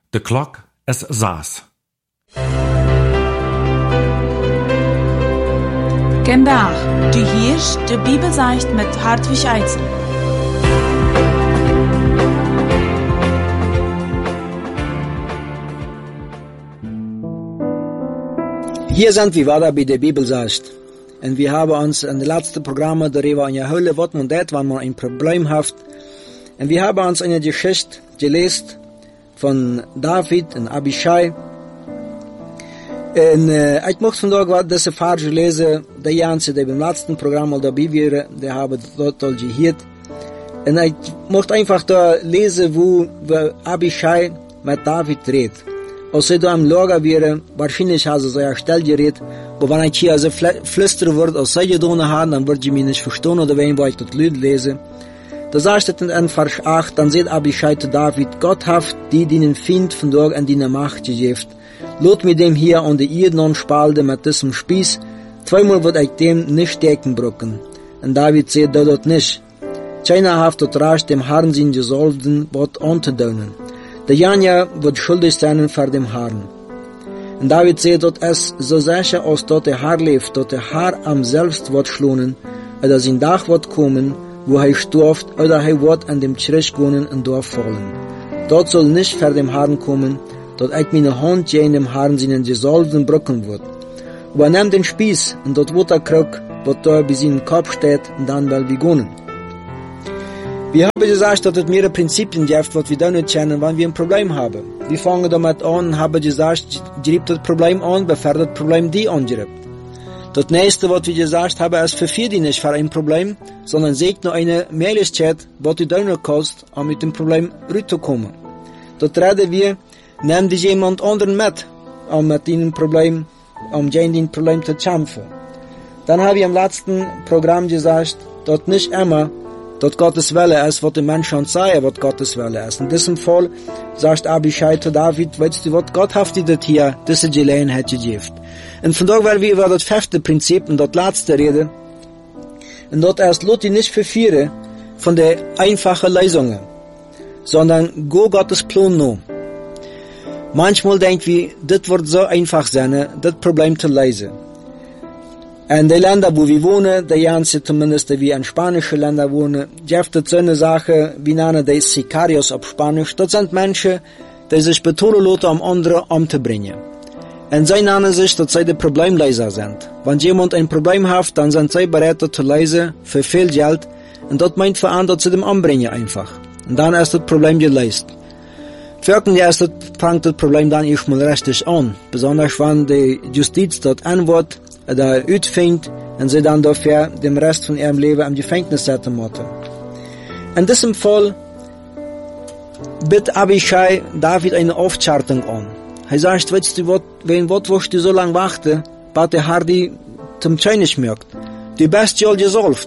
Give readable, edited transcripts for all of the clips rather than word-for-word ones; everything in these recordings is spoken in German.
De klok is 6. Vandaag, du hörst de Bibelsicht mit Hartwig Eitzel. Hier sind wir wieder bei der Bibelsicht. Und wir haben uns in den letzten Programmen darüber unterhalten, was man tut, wenn man ein Problem hat. Und wir haben uns eine Geschichte gelesen von David und Abishai. Und ich möchte vandaag diese Verse lesen, die Jansen, die beim letzten Programm al dabei waren, die haben dort al gehört. Und ich möchte einfach da lesen, wo Abishai mit David redet. Als sie da im Lager wären, wahrscheinlich haben sie ja still geredet, aber wenn ich hier also flüstern würde, als sie getan haben, dann würde ich mich nicht verstehen, oder wenn ich das Lied lese. Da sagt es in Vers 8, dann sagt Abishai zu David, Gott hat die den Feind von Tag an deine Macht gegeben. Lot mir dem hier an die Erde spalten mit diesem Spieß, zweimal wird ich dem nicht stecken brücken. Und David sagt dort nicht. Keiner hat dort rasch dem Herrn sein Gesalbten Wort anzudeuten. Der Janja wird schuldig sein vor dem Herrn. Und David sagt dort es, so sicher als dort der Herr lebt, dort der Herr am selbst wird schlonen, oder sein Tag wird kommen, wo er stirbt, oder er wird an dem Schrich gehen und dort fallen. Dort soll nicht vor dem Herrn kommen, dort ich meine Hand gegen dem Herrn seinen Gesalbten brücken wird. Übernimm den Spieß, und dort wird er krieg, was da bei seinem Kopf steht, und dann will wir gehen. Wir haben gesagt, dass es mehrere Prinzipien gibt, was wir da nicht kennen, wenn wir ein Problem haben. Wir fangen damit an und haben gesagt, greift das Problem an, bevor das Problem die angreift. Das nächste, was wir gesagt haben, ist für die nicht für ein Problem, sondern seht nur eine Möglichkeit, was du da noch kannst, um mit dem Problem rauszukommen. Dort reden wir, nimm dich jemand anderen mit, um mit diesem Problem, gegen den Problem zu kämpfen. Dann habe ich im letzten Programm gesagt, dass nicht immer dass Gottes Wille ist, was die Menschen sagen, was Gottes Wille ist. In diesem Fall sagt Abishai zu David, weißt du, was Gott hat dir das hier, diese Gelegenheit gegeben. Und von daher werden wir über das 5. Prinzip und das letzte reden. Und dort erst lot die nicht verführen von der einfachen Lösungen, sondern go Gottes Plan noch. Manchmal denken wir, das wird so einfach sein, das Problem zu lösen. In den Ländern, wo wir wohnen, die ganze zumindest wie in spanischen Ländern wohnen, gibt es so eine Sache, wie nennen die Sicarios auf Spanisch. Das sind Menschen, die sich betonen lassen, um andere umzubringen. Und sie nennen sich, dass sie die Problemlöser sind. Wenn jemand ein Problem hat, dann sind sie bereit, das zu lösen, für viel Geld, und das meint für andere, dass sie dem umbringen einfach. Und dann ist das Problem gelöst. Folgendes fängt das Problem dann erstmal richtig an, besonders wenn die Justiz dort antwortet, oder ausfängt und sie dann dafür den Rest von ihrem Leben im Gefängnis setzen müssen. In diesem Fall bittet Abishai David eine Aufchartung an. Er sagt, weißt du, was wirst du so lange warten, bis der Herr die zum König mögt? Du bist ja gesalbt.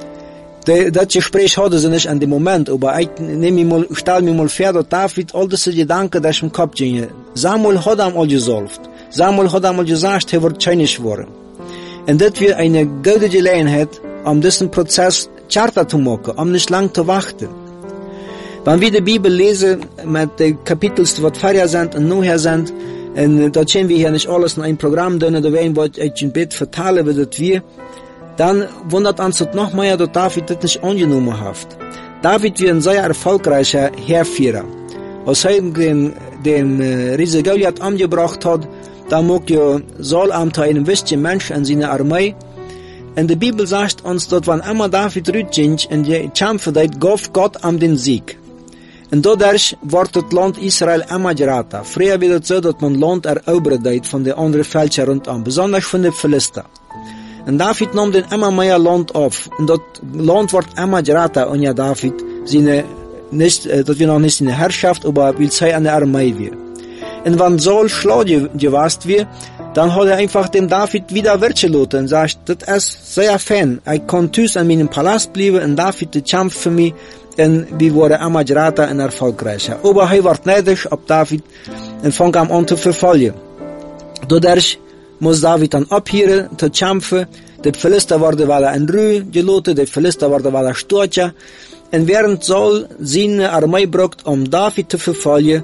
Das Gespräch hatte sie nicht in dem Moment, aber ich stelle mir mal vor, dass David all diese Gedanken durch den Kopf gingen. Samuel hat ihn all gesalbt. Samuel hat einmal gesagt, er wird König werden. Und das wird eine gute Gelegenheit, um diesen Prozess charter zu machen, um nicht lang zu warten. Wenn wir die Bibel lesen, mit den Kapiteln, die vorher sind und nachher sind, und da können wir hier nicht alles in ein Programm tun, da werden wir euch ein Bild verteilen, wie das wir, dann wundert uns noch mehr, dass David das nicht angenommen hat. David wird ein sehr erfolgreicher Heerführer. Als er den Riese Goliath umgebracht hat, da mag ja Saul einem wichtigen Mensch in seiner Armee. Und die Bibel sagt uns, dass wenn immer David rütging in die Kämpfe, gab Gott den Sieg. Und dadurch wird das Land Israel immer geraten. Früher wird es so, dass man Land erobert von den anderen Völkern rundum, besonders von den Philister. Und David nahm dann immer mehr Land auf. Und das Land wird immer geraten, und ja David, das wir noch nicht seine Herrschaft, aber will sei eine Armee wir. Und wenn Saul schlau gewesen wird, dann hat er einfach dem David wieder wirtschelassen und sagt, das ist sehr fein. Ich kann tüß an meinem Palast bleiben und David die kämpft für mich und wir wurden immer geraten und erfolgreicher. Aber er wird neidisch auf David und fängt an zu verfolgen. Dadurch muss David dann abhören, zu kämpfen. Die Philister worden weil in Ruhe gelassen, die Philister worden weil stürzen. Und während Saul seine Armee braucht, David zu verfolgen,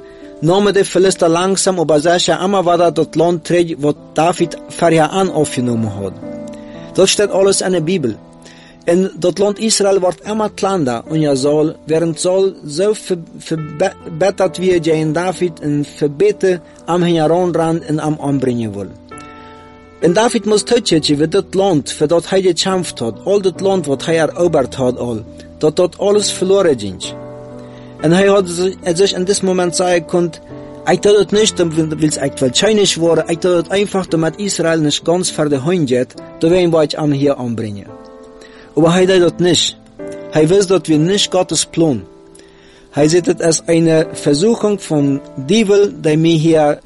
nahmen die Philister langsam, aber sicher immer weiter das Land zurück, was David vorher aufgenommen hat. Das steht alles in der Bibel. In das Land Israel wird immer kleiner und ja Saul, während Saul so verbettet wie gegen David und verbete am heranrennen und am anbringen will. Und David muss töten, wie das Land, für das er gekämpft hat, all das Land, was er erobert hat, dass das alles verloren ging. Und er hat sich in diesem Moment sagen können, ich tue das nicht, weil es wahrscheinlich war, ich tue das einfach, damit Israel nicht ganz verloren geht, da werden wir euch hier anbringen. Aber er tut das nicht. Er weiß, dass wir nicht Gottes Plan. Er sieht es als eine Versuchung von Teufel, der mir hier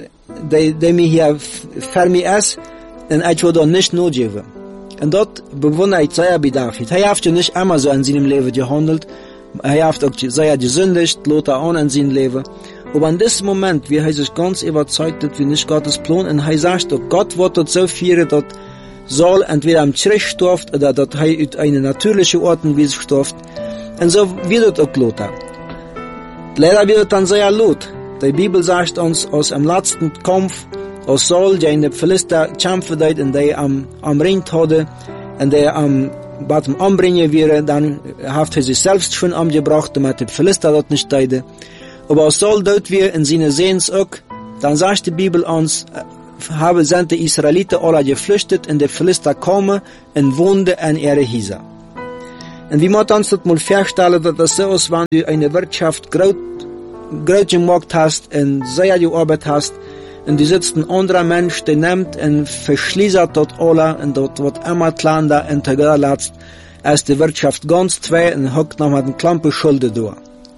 für mich ist, und ich will das nicht nur geben. Und dort bewundere ich sehr bei David. Er hat ja nicht immer so in seinem Leben gehandelt. Er hat auch sehr gesündigt, Lothar auch in seinem Leben. Aber in diesem Moment, wie er sich ganz überzeugt, dass wir nicht Gottes Plan, und er sagt, dass Gott wird das so führen, dass Saul entweder am Strich stirbt, oder dass er aus einer natürlichen Art und Weise stirbt. Und so wird es auch Lothar. Leider wird es dann sehr laut. Die Bibel sagt uns, aus dem letzten Kampf, als Saul gegen die Philister kämpfen deed und die am Ring hadden und die am anbringen wäre, dann hat er sich selbst schon umgebracht, damit die Philister das nicht deiden. Aber als Saul dort wir in seine Sehens auch, dann sagt die Bibel uns, sind die Israeliten alle geflüchtet und die Philister kamen und wohnten in ihre Häuser. Und wie man uns das mal vorstellen, dass das so ist, wenn du eine Wirtschaft groß gemacht hast und sehr gearbeitet hast, und du sitzt ein anderer Mensch, der nimmt und verschließt dort alle, und dort wird immer kleiner und der letzt, als die Wirtschaft ganz zwei und hockt noch mit einer Klampe Schulden durch.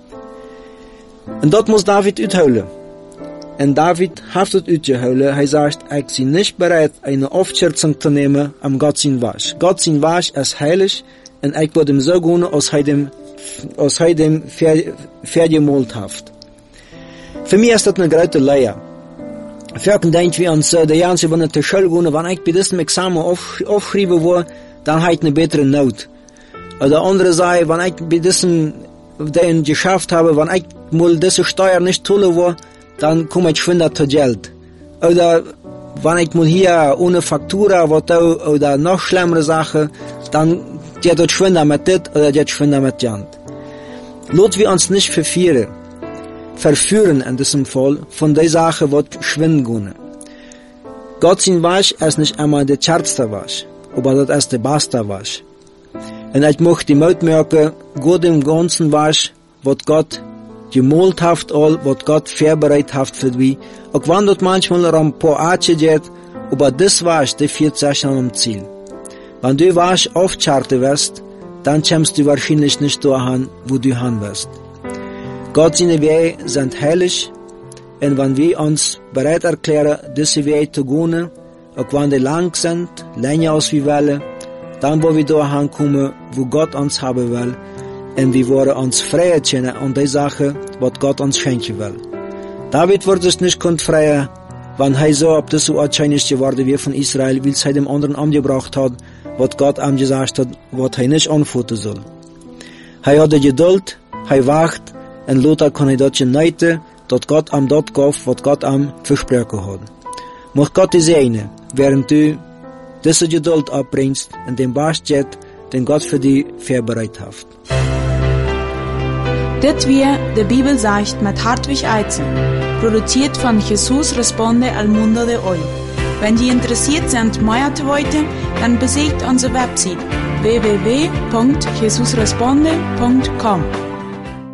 Und dort muss David uitholen. Und David hat es uitgeholen. Er sagt, ich bin nicht bereit, eine Aufschürzung zu nehmen am Gott sein Wasch. Gott sein Wasch ist heilig, und ich würde ihm so gehen, als er dem vergemalt hat. Für mich ist das eine große Leier. Völken denkt wie uns, der Janse, wenn ich zur Schule gehe, wenn ich bei diesem Examen aufschreiben will, dann habe ich eine bessere Note. Oder andere sagen, wenn ich bei diesem, den geschafft habe, wenn ich mal diese Steuer nicht tun will, dann komme ich schwinder zu Geld. Oder wenn ich mal hier ohne Faktura oder noch schlimmere Sachen, dann geht das schwinder mit das oder geht schwinder mit Jand. Lot wir uns nicht verführen in diesem Fall von der Sache, was schwinden gehen. Gott sein Wasch ist nicht einmal der schärfste Wasch, aber das ist der beste Wasch. Und ich möchte die Mut merken, Gott im ganzen Wasch, was Gott gemalt hat, was Gott vorbereitet hat für dich. Auch wenn das manchmal ein paar Arche geht, aber das Wasch, der führt sich an am Ziel. Wenn du Wasch aufscharten wirst, dann kommst du wahrscheinlich nicht dahin, wo du hin wirst. Gott seine Wege sind heilig, und wenn wir uns bereit erklären, diese Wege zu gehen, auch wenn die lang sind, länger als wir wollen, dann wollen wir dahin kommen, wo Gott uns haben will, und wir wollen uns frei kennen an die Sache, was Gott uns schenken will. David wird sich nicht freien, wenn er so auf diese Art scheinig geworden wie von Israel, weil er dem anderen umgebracht hat, was Gott ihm gesagt hat, was er nicht anfuhren soll. Er hat die Geduld, er wacht, und Lothar kann das geneiden, dass Gott am dort gab, was Gott am versprochen hat. Mag Gott die segnen, während du diese Geduld abbringst und den Bast geht, den Gott für dich vorbereitet hat. Das wir die Bibel sagt mit Hartwig Eizen, produziert von Jesus Responde al Mundo de Hoy. Wenn Sie interessiert sind, mehr zu wissen, dann besucht unsere Website www.jesusresponde.com.